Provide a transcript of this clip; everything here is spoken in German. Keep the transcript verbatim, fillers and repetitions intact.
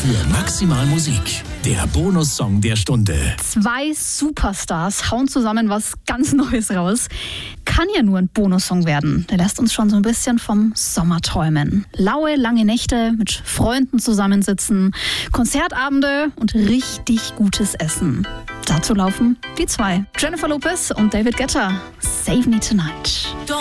für Maximal Musik. Der Bonussong der Stunde. Zwei Superstars hauen zusammen was ganz Neues raus. Kann ja nur ein Bonussong werden. Der lässt uns schon so ein bisschen vom Sommer träumen. Laue, lange Nächte, mit Freunden zusammensitzen, Konzertabende und richtig gutes Essen. Dazu laufen die zwei. Jennifer Lopez und David Guetta. Save Me Tonight.